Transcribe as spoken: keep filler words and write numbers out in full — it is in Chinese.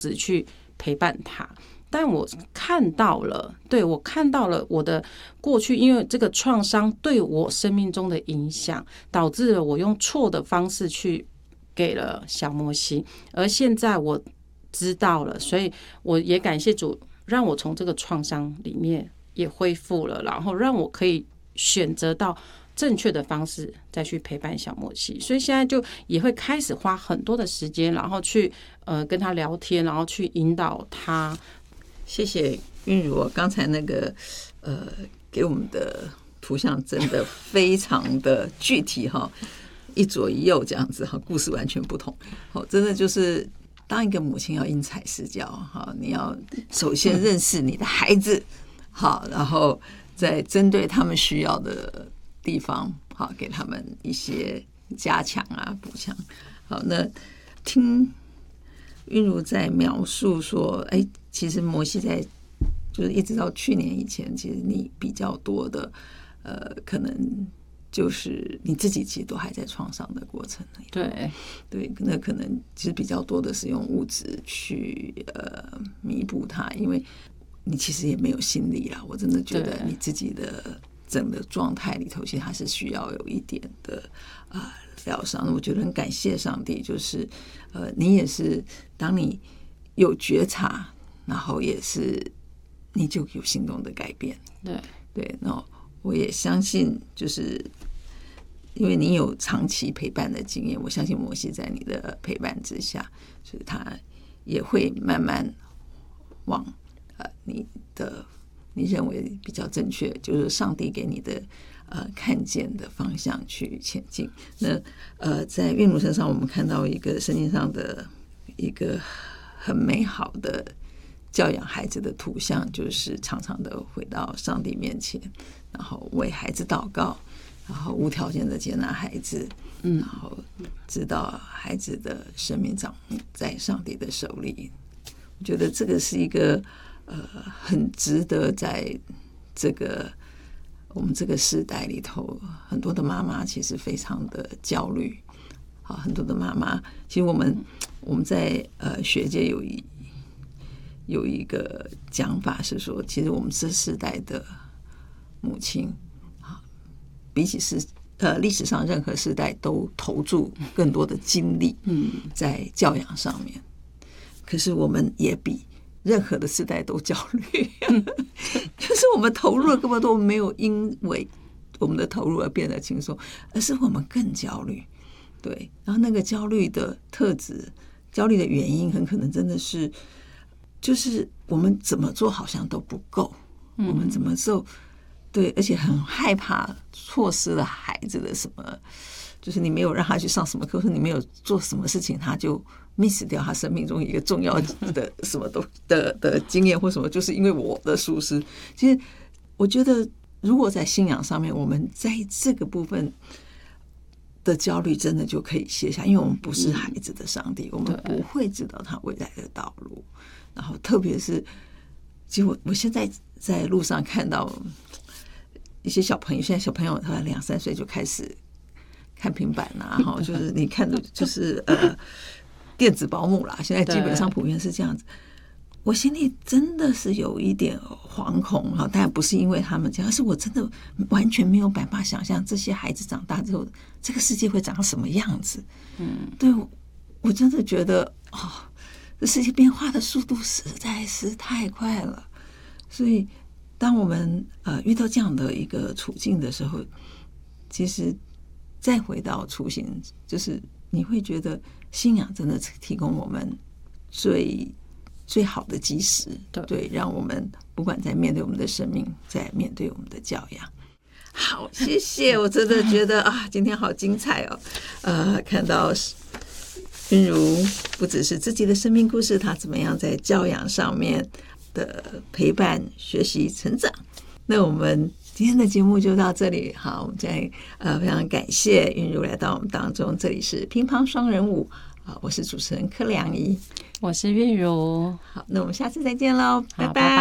只去陪伴他。但我看到了，对我看到了我的过去，因为这个创伤对我生命中的影响，导致了我用错的方式去给了小摩西，而现在我知道了，所以我也感谢主，让我从这个创伤里面也恢复了，然后让我可以选择到正确的方式再去陪伴小摩西，所以现在就也会开始花很多的时间，然后去呃跟他聊天，然后去引导他。 谢谢韵如，刚才那个呃给我们的图像真的非常的具体哈，一左一右这样子哈，故事完全不同。好，真的就是当一个母亲要因材施教哈，你要首先认识你的孩子，好，然后再针对他们需要的地方，好，给他们一些加强啊、补强。好，那听韵如在描述说，哎，其实摩西在就是一直到去年以前，其实你比较多的，呃，可能就是你自己其实都还在创伤的过程里。 对对，那可能其实比较多的是用物质去呃弥补它，因为你其实也没有心力啦。我真的觉得你自己的整个状态里头，其实还是需要有一点的啊。呃疗伤，我觉得很感谢上帝，就是呃，你也是当你有觉察，然后也是你就有行动的改变。 对对，那我也相信，就是因为你有长期陪伴的经验，我相信摩西在你的陪伴之下，所以他也会慢慢往呃你的你认为比较正确，就是上帝给你的。呃，看见的方向去前进。那呃，在韵如身上，我们看到一个圣经上的一个很美好的教养孩子的图像，就是常常的回到上帝面前，然后为孩子祷告，然后无条件的接纳孩子，嗯，然后知道孩子的生命掌握在上帝的手里。我觉得这个是一个呃，很值得在这个。我们这个时代里头，很多的妈妈其实非常的焦虑。好，很多的妈妈，其实我们我们在呃学界有一有一个讲法是说，其实我们这世代的母亲，啊，比起是呃历史上任何时代都投注更多的精力在教养上面，可是我们也比。任何的时代都焦虑，就是我们投入了根本都没有因为我们的投入而变得轻松，而是我们更焦虑。对，然后那个焦虑的特质、焦虑的原因，很可能真的是，就是我们怎么做好像都不够，我们怎么做，对，而且很害怕错失了孩子的什么，就是你没有让他去上什么课，或者你没有做什么事情，他就。miss 掉他生命中一个重要的什么都的的经验或什么，就是因为我的疏失。其实我觉得，如果在信仰上面，我们在这个部分的焦虑真的就可以卸下，因为我们不是孩子的上帝，我们不会知道他未来的道路。然后，特别是，其实我我现在在路上看到一些小朋友，现在小朋友他两三岁就开始看平板啊，哈，就是你看的，就是呃。电子保姆啦，现在基本上普遍是这样子。我心里真的是有一点惶恐哈，当然不是因为他们这样，而是我真的完全没有办法想象这些孩子长大之后，这个世界会长什么样子。嗯，对，我真的觉得哦，这世界变化的速度实在是太快了。所以，当我们呃遇到这样的一个处境的时候，其实再回到初心，就是你会觉得。信仰真的提供我们最最好的基石，对，对，让我们不管在面对我们的生命，在面对我们的教养。好，谢谢，我真的觉得啊，今天好精彩哦！呃，看到韵如不只是自己的生命故事，她怎么样在教养上面的陪伴、学习、成长。那我们。今天的节目就到这里，好，我们再呃非常感谢韵如来到我们当中，这里是乒乓双人舞啊，我是主持人柯良仪， 我是韵如， 好，那我们下次再见喽，拜拜。